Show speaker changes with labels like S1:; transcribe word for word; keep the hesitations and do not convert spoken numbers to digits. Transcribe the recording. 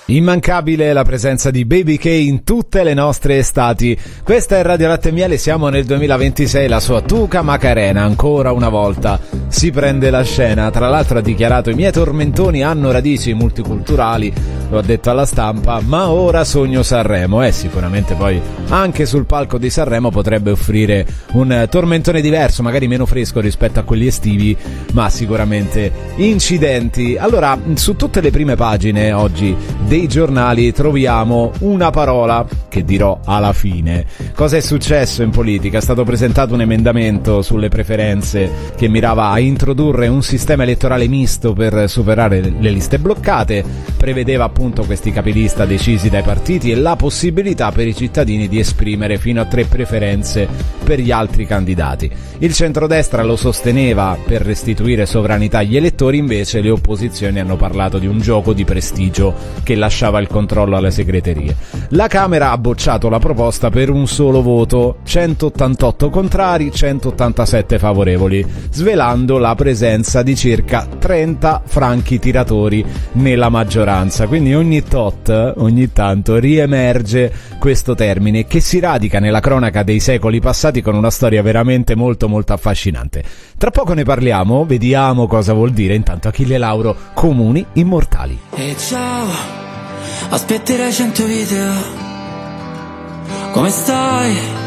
S1: Immancabile la presenza di Baby K in tutte le nostre estati. Questa è Radio Latte e Miele, siamo nel duemilaventisei, la sua Tuca Macarena ancora una volta si prende la scena. Tra l'altro ha dichiarato: i miei tormentoni hanno radici multiculturali, lo ha detto alla stampa, ma ora sogno Sanremo. Eh, sicuramente poi anche sul palco di Sanremo potrebbe offrire un tormentone diverso, magari meno fresco rispetto a quelli estivi, ma sicuramente incidenti. Allora, su tutte le prime pagine oggi dei giornali troviamo una parola che dirò alla fine. Cosa è successo in politica? È stato presentato un emendamento sulle preferenze che mirava a introdurre un sistema elettorale misto per superare le liste bloccate, prevedeva appunto questi capilista decisi dai partiti e la possibilità per i cittadini di esprimere fino a tre preferenze per gli altri candidati. Il centrodestra lo sosteneva per restituire sovranità agli elettori, invece le opposizioni hanno parlato di un gioco di prestigio che lasciava il controllo alle segreterie. La Camera ha bocciato la proposta per un solo voto, centottantotto contrari, centottantasette favorevoli, svelando la presenza di circa trenta franchi tiratori nella maggioranza. Quindi ogni tot, ogni tanto riemerge questo termine che si radica nella cronaca dei secoli passati con una storia veramente molto molto affascinante. Tra poco ne parliamo, vediamo cosa vuol dire. Intanto Achille Lauro, Comuni Immortali.
S2: E ciao, aspetterai cento video. Come stai?